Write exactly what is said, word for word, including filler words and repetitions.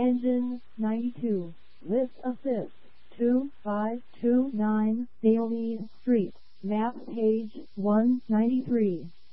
Engine ninety-two. Lift assist. two five two nine Daly Street. Map page one ninety-three.